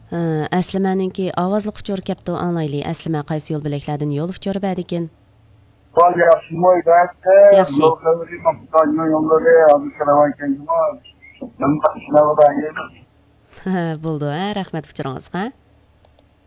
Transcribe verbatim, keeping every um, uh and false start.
Əsliməninki avazlıq uçur kəpdi anlaylı. Əslimə qaysı yol biləklərdən yol uçur bədikin? Var yaxşı moy bəətdə. Yaxşı. Yol qavri maqtanyo yolları adı karavan kendime. Nəm başına da yedim. Buldu, hə, rəhmət uçurunuzğa.